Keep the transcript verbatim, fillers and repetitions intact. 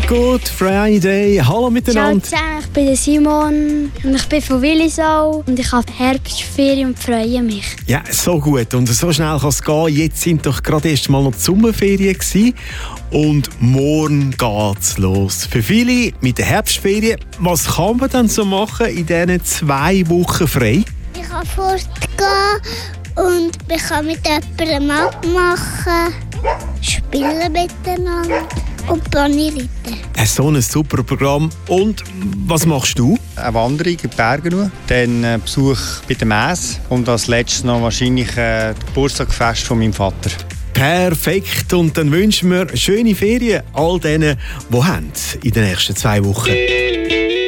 Good Friday. Hallo Ciao miteinander. zusammen, ich bin der Simon und ich bin von Willisau und ich habe Herbstferien und freue mich. Ja, so gut und so schnell kann es gehen. Jetzt sind doch gerade erst mal noch die Sommerferien gewesen. Und morgen geht's los. Für viele mit der Herbstferien, was kann man dann so machen in diesen zwei Wochen frei? Ich kann fortgehen und ich kann mit jemandem abmachen, spielen miteinander und Pony reiten. Äh, So ein super Programm. Und was machst du? Eine Wanderung in die Berge nur, dann ein Besuch bei der Messe und als letztes noch wahrscheinlich äh, das Geburtstagsfest von meinem Vater. Perfekt. Und dann wünschen wir schöne Ferien all denen, die haben in den nächsten zwei Wochen.